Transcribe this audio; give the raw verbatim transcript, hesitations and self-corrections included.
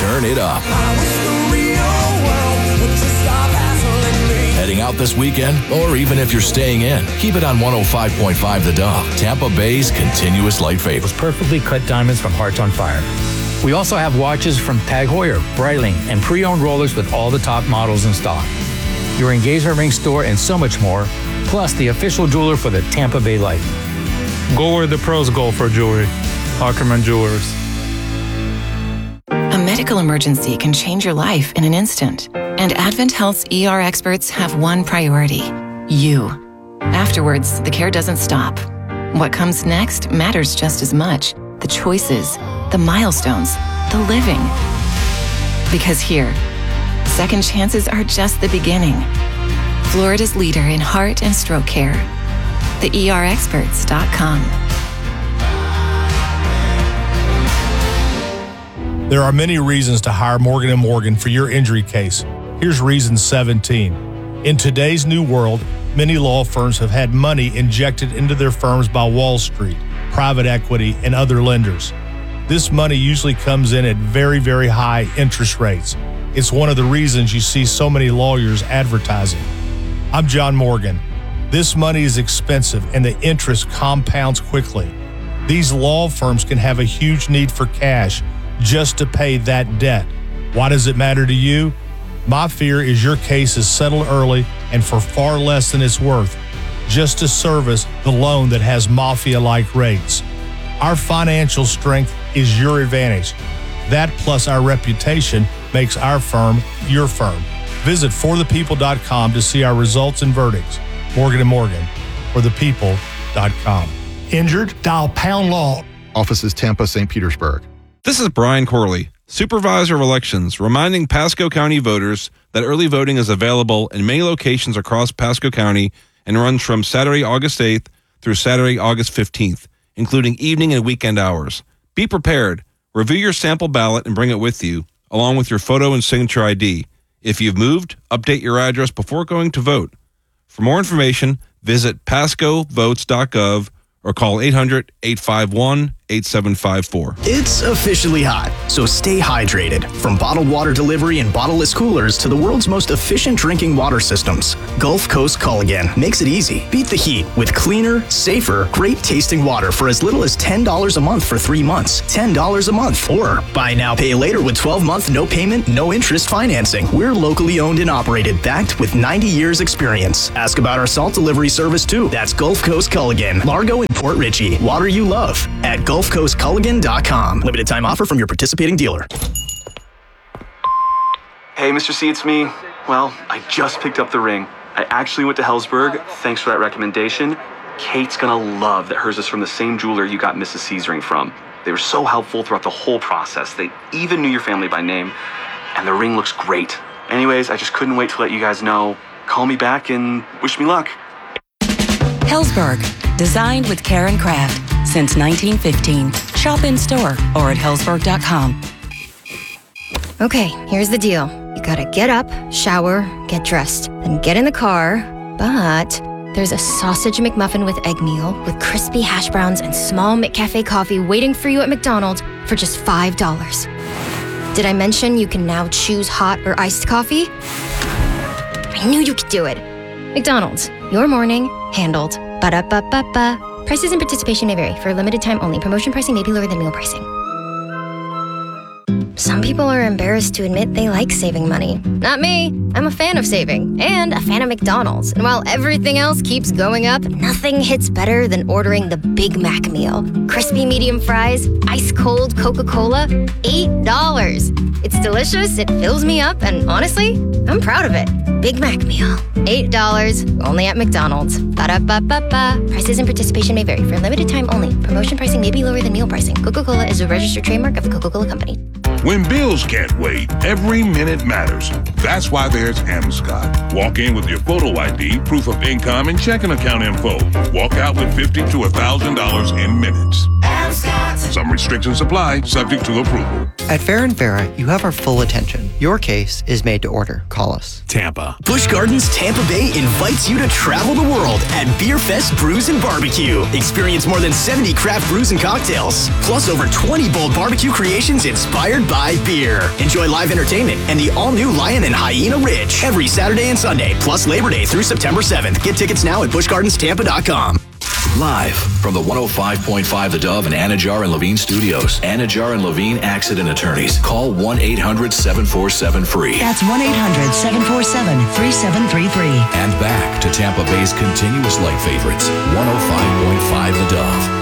turn it up. Heading out this weekend, or even if you're staying in, keep it on one oh five point five The Dove, Tampa Bay's continuous light favorite. Those perfectly cut diamonds from Hearts on Fire. We also have watches from Tag Heuer, Breitling, and pre-owned rollers with all the top models in stock. Your engagement ring store and so much more, plus the official jeweler for the Tampa Bay Light. Go where the pros go for jewelry. Ackerman Jewelers. A medical emergency can change your life in an instant. And Advent Health's E R experts have one priority: you. Afterwards, the care doesn't stop. What comes next matters just as much. The choices, the milestones, the living. Because here, second chances are just the beginning. Florida's leader in heart and stroke care. the E R experts dot com. There are many reasons to hire Morgan and Morgan for your injury case. Here's reason seventeen. In today's new world, many law firms have had money injected into their firms by Wall Street, private equity, and other lenders. This money usually comes in at very, very high interest rates. It's one of the reasons you see so many lawyers advertising. I'm John Morgan. This money is expensive and the interest compounds quickly. These law firms can have a huge need for cash just to pay that debt. Why does it matter to you? My fear is your case is settled early and for far less than it's worth, just to service the loan that has mafia-like rates. Our financial strength is your advantage. That plus our reputation makes our firm your firm. Visit for the people dot com to see our results and verdicts. Morgan and Morgan, for the people dot com. Injured? Dial pound law. Offices Tampa, Saint Petersburg. This is Brian Corley, Supervisor of Elections, reminding Pasco County voters that early voting is available in many locations across Pasco County and runs from Saturday, August eighth through Saturday, August fifteenth, including evening and weekend hours. Be prepared. Review your sample ballot and bring it with you, along with your photo and signature I D. If you've moved, update your address before going to vote. For more information, visit pasco votes dot gov or call eight hundred, eight five one, eight seven five four. It's officially hot, so stay hydrated. From bottled water delivery and bottleless coolers to the world's most efficient drinking water systems, Gulf Coast Culligan makes it easy. Beat the heat with cleaner, safer, great-tasting water for as little as ten dollars a month for three months. ten dollars a month. Or buy now, pay later with twelve-month no payment, no interest financing. We're locally owned and operated, backed with ninety years experience. Ask about our salt delivery service too. That's Gulf Coast Culligan, Largo and Port Richey. Water you love at gulf coast culligan dot com. Limited time offer from your participating dealer. Hey, Mister C, it's me. Well, I just picked up the ring. I actually went to Helzberg. Thanks for that recommendation. Kate's gonna love that hers is from the same jeweler you got Missus C's ring from. They were so helpful throughout the whole process. They even knew your family by name, and the ring looks great. Anyways, I just couldn't wait to let you guys know. Call me back and wish me luck. Helzberg, designed with care and craft since nineteen fifteen. Shop in store or at helzberg dot com. Okay, here's the deal. You gotta get up, shower, get dressed, then get in the car, but there's a sausage McMuffin with egg meal with crispy hash browns and small McCafe coffee waiting for you at McDonald's for just five dollars. Did I mention you can now choose hot or iced coffee? I knew you could do it. McDonald's, your morning, handled. Ba-da-ba-ba-ba. Prices and participation may vary. For a limited time only. Promotion pricing may be lower than meal pricing. Some people are embarrassed to admit they like saving money. Not me. I'm a fan of saving and a fan of McDonald's. And while everything else keeps going up, nothing hits better than ordering the Big Mac meal. Crispy medium fries, ice cold Coca-Cola, eight dollars. It's delicious, it fills me up, and honestly, I'm proud of it. Big Mac meal, eight dollars, only at McDonald's. Ba-da-ba-ba-ba. Prices and participation may vary. For a limited time only. Promotion pricing may be lower than meal pricing. Coca-Cola is a registered trademark of the Coca-Cola Company. When bills can't wait, every minute matters. That's why there's Amscot. Walk in with your photo I D, proof of income, and checking account info. Walk out with fifty to one thousand dollars in minutes. Amscot. Some restrictions apply, subject to approval. At Fair and Farah, you have our full attention. Your case is made to order. Call us. Tampa. Busch Gardens Tampa Bay invites you to travel the world at Beer Fest Brews and Barbecue. Experience more than seventy craft brews and cocktails, plus over twenty bold barbecue creations inspired by beer. Enjoy live entertainment and the all-new Lion and Hyena Ridge every Saturday and Sunday, plus Labor Day through September seventh. Get tickets now at busch gardens tampa dot com. Live from the one oh five point five The Dove and Anajar and Levine studios. Anajar and Levine Accident Attorneys. Call one eight hundred seven four seven free. That's one eight hundred seven four seven three seven three three. And back to Tampa Bay's continuous light favorites. one oh five point five The Dove.